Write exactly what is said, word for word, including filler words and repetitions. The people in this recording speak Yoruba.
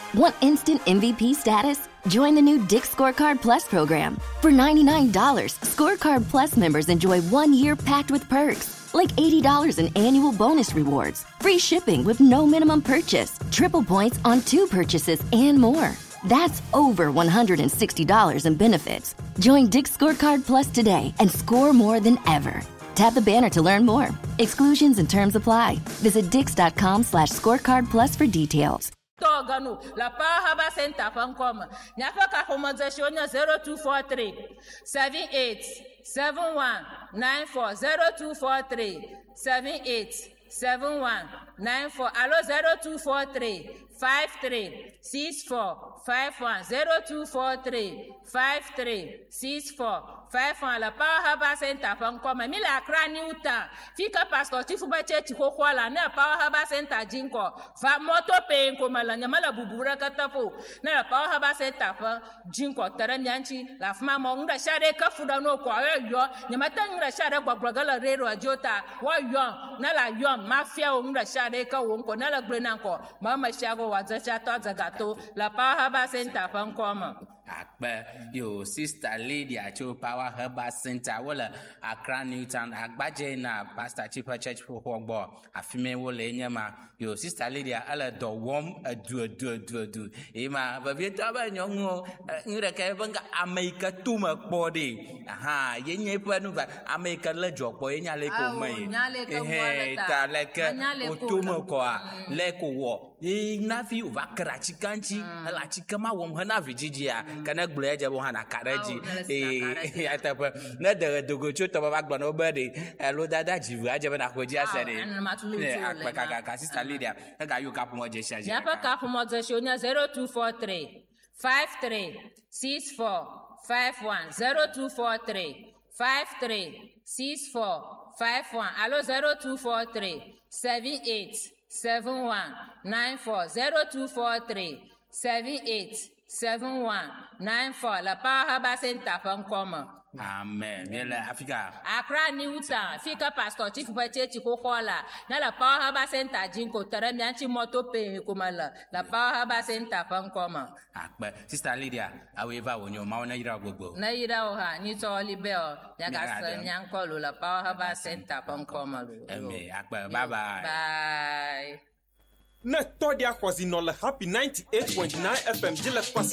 Want instant M V P status? Join the new Dick's Scorecard Plus program. For ninety-nine dollars, Scorecard Plus members enjoy one year packed with perks, like eighty dollars in annual bonus rewards, free shipping with no minimum purchase, triple points on two purchases, and more. That's over one hundred sixty dollars in benefits. Join Dick's Scorecard Plus today and score more than ever. Tap the banner to learn more. Exclusions and terms apply. Visit dix.com slash scorecard plus for details. Togano, La Pahaba Center Pancom, Nyaka Homozation zero two four three seven eight seven one nine four zero two four three seven eight seven one nine four. Allo zero two four three five three six four five one zero two four three five three six four five one. La Pahaba Center Pancom, Mila Craniuta, Fika Pastor Tifuba Church Hokwala, Na Pahaba Center Jinko, Fa Moto Pain Komala, Yamala Bubura Katapo, Na Pahaba Center Jinko, Taranyanchi, La Fmamong, the Shadeka Fudano, Yo, Yamatang, the Shadaka Bragala Rero Jota, Wa Yon, Nala Yon, Mafia, the Shadeka Wonko, Nala Grenanko, Mama Shago was a Chata Zagato, La Pahaba Center Pancom. Akba yo sister lady acho power herbal center wala Accra Newtown agbaje na pastor Chipa Church for Hogbo afime wala enyama yo sister lady ala do wom adu adu adu adu ema ba bieta ba nyongo ngire ka banga America tuma body aha yenye pa nu ba America la jokpo yenya le ko mai eh ta leke otuma ko le ko wo e nafi uva krachikanchi ala chikama wom hana vijijia kana gbule je bo hana karaji eh atapa na de dogo chuto ba gba no body lo dada jivu aje na koji asere eh akpa ka sister leader ga yo kapo mo je shaje ya pa kapo mo je shonya zero two four three five three six four five one zero two four three five three six four five one. Allo zero two four three seven eight seven one nine four zero two four three seven eight seven one nine four. La Pahaba Center Pancom. Amen. Bien Africa. Accra Newtown, Fika Pastor Chief Church Hokwala, na La Pahaba Center Jinko Taranyanchi Moto Pe Kumala, La Pahaba Center Pancom. Akba sister Lydia, however when your mauna ira gogo. Na ira oha ni to libel, yaga nyankolo La Pahaba Center Pancom. Amen. Akba bye bye. Bye. Na todia kwazi no la happy ninety-eight point nine F M jila